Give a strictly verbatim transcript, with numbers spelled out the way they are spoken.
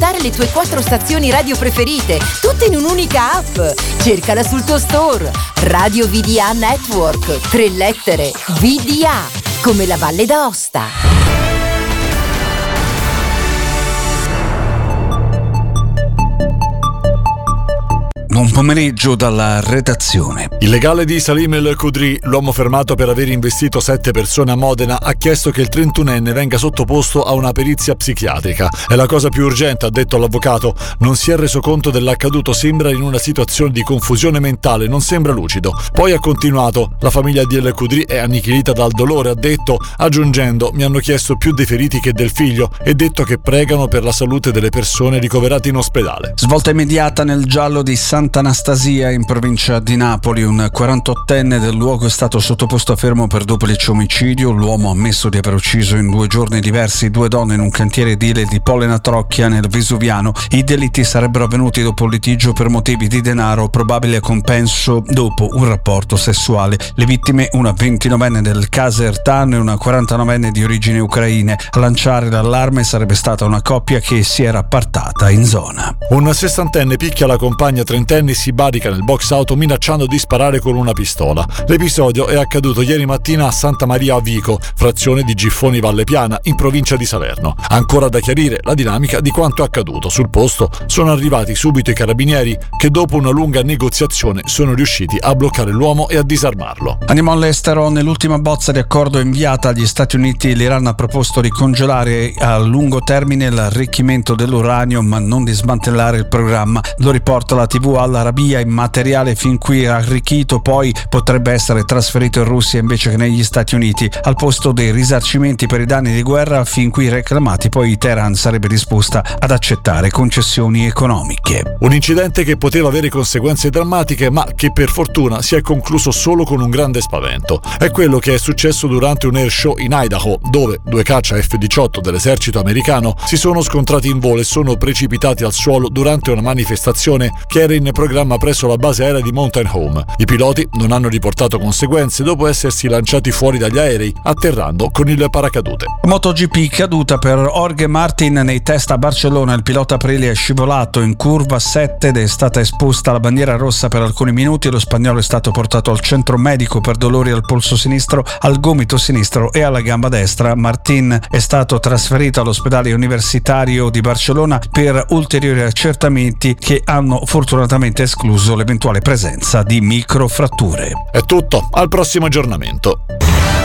ascoltare le tue quattro stazioni radio preferite, tutte in un'unica app. Cercala sul tuo store. Radio V D A Network. Tre lettere. V D A. Come la Valle d'Aosta. Buon pomeriggio dalla redazione. Il legale di Salim El Khudri, l'uomo fermato per aver investito sette persone a Modena, ha chiesto che il trentunenne venga sottoposto a una perizia psichiatrica. È la cosa più urgente, ha detto l'avvocato. Non si è reso conto dell'accaduto, sembra in una situazione di confusione mentale, non sembra lucido. Poi ha continuato: la famiglia di El Khudri è annichilita dal dolore, ha detto, aggiungendo: mi hanno chiesto più dei feriti che del figlio e detto che pregano per la salute delle persone ricoverate in ospedale. Svolta immediata nel giallo di Sant'Anastasia in provincia di Napoli. Un quarantottenne del luogo è stato sottoposto a fermo per duplice omicidio. L'uomo ha ammesso di aver ucciso in due giorni diversi due donne in un cantiere edile di Pollena Trocchia nel Vesuviano. I delitti sarebbero avvenuti dopo un litigio per motivi di denaro, probabile compenso dopo un rapporto sessuale. Le vittime, una ventinovenne del Casertano e una quarantanovenne di origini ucraine. A lanciare l'allarme sarebbe stata una coppia che si era appartata in zona. Un sessantenne picchia la compagna trentenne e si barica nel box auto minacciando di sparare con una pistola. L'episodio è accaduto ieri mattina a Santa Maria a Vico, frazione di Giffoni Valle Piana, in provincia di Salerno. Ancora da chiarire la dinamica di quanto accaduto. Sul posto sono arrivati subito i carabinieri che dopo una lunga negoziazione sono riusciti a bloccare l'uomo e a disarmarlo. Andiamo all'estero. Nell'ultima bozza di accordo inviata agli Stati Uniti, l'Iran ha proposto di congelare a lungo termine l'arricchimento dell'uranio ma non di smantellare il programma. Lo riporta la tivù all'Arabia. Il materiale fin qui arricchito poi potrebbe essere trasferito in Russia invece che negli Stati Uniti. Al posto dei risarcimenti per i danni di guerra fin qui reclamati, poi Teheran sarebbe disposta ad accettare concessioni economiche. Un incidente che poteva avere conseguenze drammatiche ma che per fortuna si è concluso solo con un grande spavento. È quello che è successo durante un air show in Idaho, dove due caccia F diciotto dell'esercito americano si sono scontrati in volo e sono precipitati al suolo durante una manifestazione che era in programma presso la base aerea di Mountain Home. I piloti non hanno riportato conseguenze dopo essersi lanciati fuori dagli aerei atterrando con il paracadute. MotoGP caduta per Jorge Martin nei test a Barcellona. Il pilota Aprilia è scivolato in curva sette ed è stata esposta la bandiera rossa per alcuni minuti. Lo spagnolo è stato portato al centro medico per dolori al polso sinistro, al gomito sinistro e alla gamba destra. Martin è stato trasferito all'ospedale universitario di Barcellona per ulteriori accertamenti che hanno fortunatamente escluso l'eventuale presenza di microfratture. È tutto, al prossimo aggiornamento.